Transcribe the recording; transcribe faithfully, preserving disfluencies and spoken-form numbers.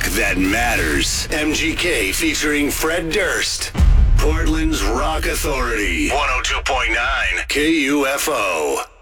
that matters. M G K featuring Fred Durst. Portland's Rock Authority. one oh two point nine K U F O.